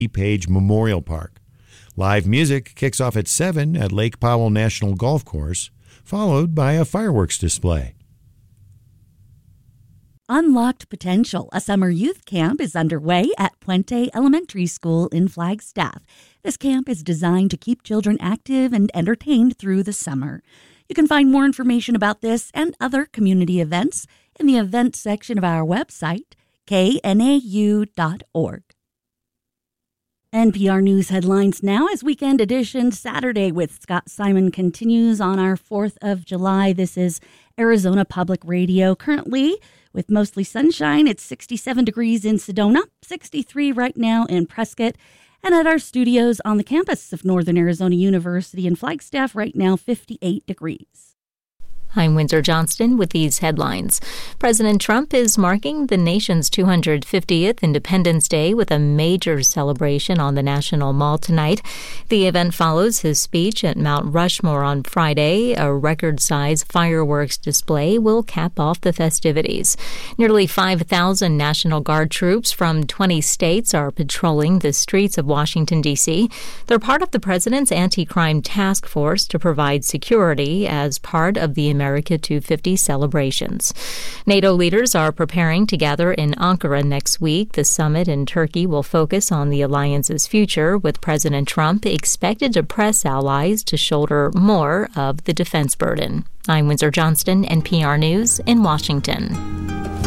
Page Memorial Park. Live music kicks off at 7 at Lake Powell National Golf Course, followed by a fireworks display. Unlocked Potential, a summer youth camp, is underway at Puente Elementary School in Flagstaff. This camp is designed to keep children active and entertained through the summer. You can find more information about this and other community events in the events section of our website, knau.org. NPR News headlines now as Weekend Edition Saturday with Scott Simon continues on our 4th of July. This is Arizona Public Radio. Currently, with mostly sunshine, it's 67 degrees in Sedona, 63 right now in Prescott, and at our studios on the campus of Northern Arizona University in Flagstaff right now, 58 degrees. I'm Windsor Johnston with these headlines. President Trump is marking the nation's 250th Independence Day with a major celebration on the National Mall tonight. The event follows his speech at Mount Rushmore on Friday. A record-size fireworks display will cap off the festivities. Nearly 5,000 National Guard troops from 20 states are patrolling the streets of Washington, D.C. They're part of the president's anti-crime task force to provide security as part of the America 250 celebrations. NATO leaders are preparing to gather in Ankara next week. The summit in Turkey will focus on the alliance's future, with President Trump expected to press allies to shoulder more of the defense burden. I'm Windsor Johnston, NPR News in Washington.